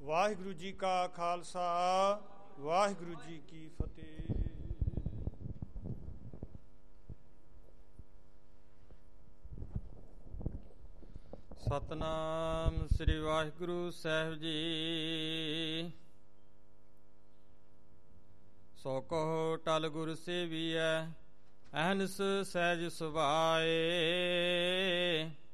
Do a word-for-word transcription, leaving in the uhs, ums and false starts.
ਵਾਹਿਗੁਰੂ ਜੀ ਕਾ ਖਾਲਸਾ, ਵਾਹਿਗੁਰੂ ਜੀ ਕੀ ਫਤਿਹ। ਸਤਨਾਮ ਸ੍ਰੀ ਵਾਹਿਗੁਰੂ ਸਾਹਿਬ ਜੀ। ਸੋ ਕਹੋ ਟਲ ਗੁਰ ਸੇਵੀਐ, ਅਹਨਿਸ ਸਹਿਜ ਸੁਭਾਏ।